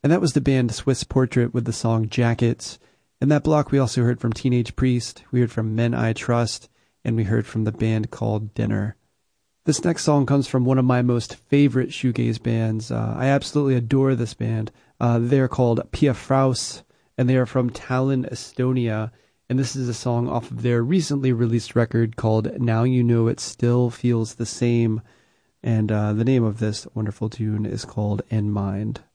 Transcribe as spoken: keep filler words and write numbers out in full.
And that was the band Swiss Portrait with the song Jackets. In that block, we also heard from Teenage Priest, we heard from Men I Trust, and we heard from the band called Dinner. This next song comes from one of my most favorite shoegaze bands. Uh, I absolutely adore this band. Uh, they're called Pia Fraus, and they are from Tallinn, Estonia. And this is a song off of their recently released record called Now You Know It Still Feels the Same. And uh, the name of this wonderful tune is called In Mind.